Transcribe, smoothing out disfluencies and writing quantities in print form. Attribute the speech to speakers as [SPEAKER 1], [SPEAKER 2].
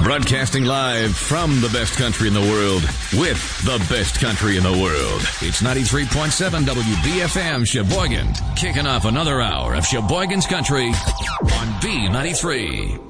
[SPEAKER 1] Broadcasting live from the best country in the world with the best country in the world. It's 93.7 WBFM Sheboygan, kicking off another hour of Sheboygan's Country on B93.